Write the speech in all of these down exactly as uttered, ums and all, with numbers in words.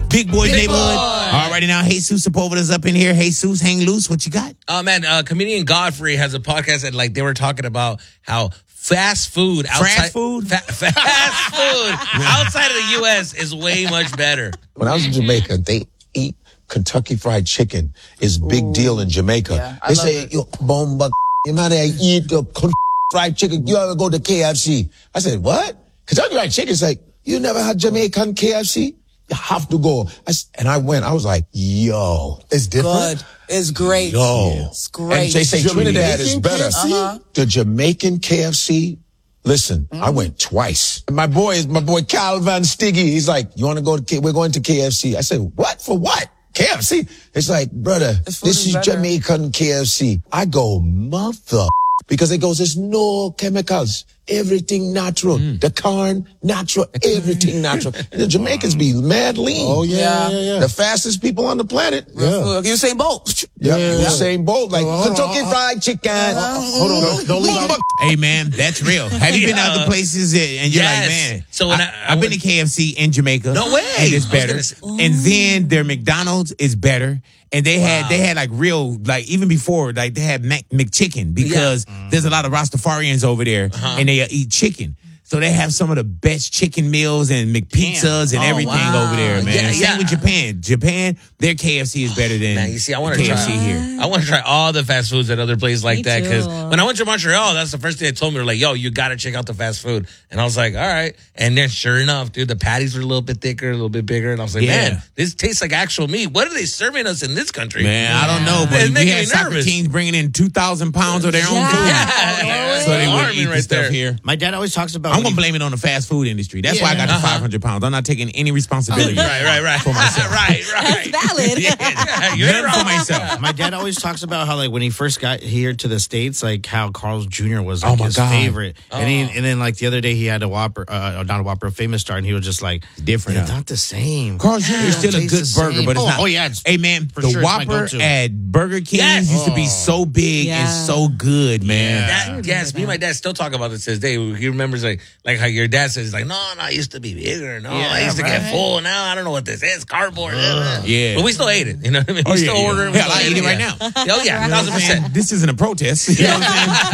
Big Boys Big Neighborhood. Boy. All righty now, Jesus Sepulveda's up in here. Jesus, hang loose. What you got? Oh, man, uh, comedian Godfrey has a podcast and, like, they were talking about how fast food outside... Fast food? Fa- fast food outside of the U S is way much better. When I was in Jamaica, they eat Kentucky Fried Chicken. It's a big Ooh. deal in Jamaica. Yeah, I they love say, it. yo, bomba, you know, they eat the Kentucky Fried Chicken. You ever go to K F C? I said, what? Kentucky Fried Chicken is like, you never had Jamaican K F C? You have to go. I, and I went. I was like, yo. It's different? Good. It's great. Yo. It's great. And they say Trinidad is better. Uh-huh. The Jamaican K F C, listen, mm-hmm. I went twice. My boy is my boy Cal Van Stiggy. He's like, you want to go to K? We're going to K F C. I said, what? For what? K F C? It's like, brother, this is, is Jamaican K F C. I go, mother, because it goes, there's no chemicals. Everything natural. Mm. The corn, natural. Everything natural. And the Jamaicans be mad lean. Oh, yeah, yeah, yeah. yeah. The fastest people on the planet. Yeah. You say both. Yeah, yeah. yeah. Usain Bolt, like oh, Kentucky oh, Fried Chicken. Uh, hold on, don't, don't leave out. Hey, man, that's real. Have you been Yeah. out to places and you're Yes. like, man, So when I, I- I I've been went- to K F C in Jamaica. No way. And it's I was better. gonna say- And then their McDonald's is better. And they had Wow. they had like real, like even before, like they had Mac, McChicken because Yeah. there's a lot of Rastafarians over there Uh-huh. and they uh, eat chicken. So they have some of the best chicken meals and McPizzas and Oh, everything wow. over there, man. Yeah, Same yeah. with Japan. Japan, their K F C is better than Man, you see, I want to K try. F C here. I want to try all the fast foods at other places like Me that because too. when I went to Montreal, that's the first thing they told me. They're like, "Yo, you got to check out the fast food," and I was like, "All right." And then, sure enough, dude, the patties were a little bit thicker, a little bit bigger, and I was like, Yeah. "Man, this tastes like actual meat. What are they serving us in this country?" Man, I don't know, but It's we making had me soccer nervous. teams bringing in two thousand pounds of their own Yeah. food. Yeah. So they would Army eat the right stuff there. here. My dad always talks about. I'm when going to he- blame it on the fast food industry. That's why I got the Uh-huh. five hundred pounds. I'm not taking any responsibility. Right, right, right. For myself. right, right. That's valid. Yeah, you're None for wrong. myself. My dad always talks about how, like, when he first got here to the States, like how Carl's Junior was like Oh, my his God. favorite, and he, Oh. and then like the other day he had a Whopper, uh, not a Whopper, a Famous Star, and he was just like Different, It's huh? not the same. Carl's Junior is still a Tastes good the burger, same. but it's oh, not. Oh yeah, it's, Hey, man, for the sure it's my Whopper go-to. at Burger King Yes. used to be so big Yeah. and so good, man. That, yes, me and my dad still talk about this to this day. He remembers like like how your dad says like, no, no, I used to be bigger. No, Yeah, I used to right. get full. Now I don't know what this is. Cardboard. Yeah. But we still ate it. You know what I mean? Oh, we yeah, still yeah. order it. We Hell, still I eat it right yeah. now. Oh, yeah, You know thousand what I'm saying? percent. This isn't a protest. You know what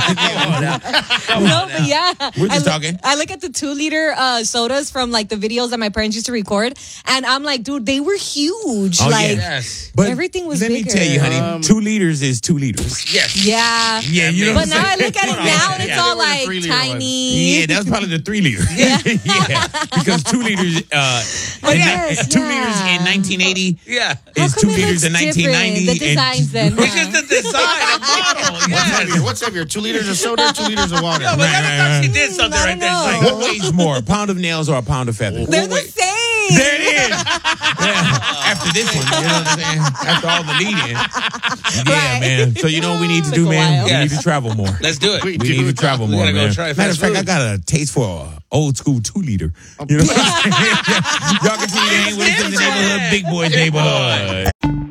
I'm saying? No, but yeah. We're just I look, talking. I look at the two liter uh, sodas from like the videos that my parents used to record, and I'm like, dude, they were huge. Oh, like, yeah. Yes. But Everything was let me bigger. tell you, honey, Um, two liters is two liters. Yes. yeah. Yeah, you know But what now I I'm saying? look at it now, and it's Yeah. all They were the like three-liter ones. tiny. Yeah, that's probably the three liter. Yeah, because two liters, uh, But in ni- yes, two yeah. liters in nineteen eighty Yeah. How is come two it liters looks in nineteen ninety. different? The designs then. It's just the design of bottle. What's Yes. heavier? What's heavier? Two liters of soda, or two liters of water. No, but that Right, thought right, she right. did something I right there. don't She's know. like, What weighs more, a pound of nails or a pound of feathers? They're the same. There it is. Yeah. After this one, you know what I'm saying? After all the lead-in. Yeah, Right. man. So you know what we need to Took do, a man? while. We Yes. need to travel more. let's do it. We need to travel We more, gotta go man. try Matter of fast fact, I food. got a taste for an old school two liter. You know what I'm saying? Y'all can see they ain't with us in the neighborhood, Big Boys neighborhood.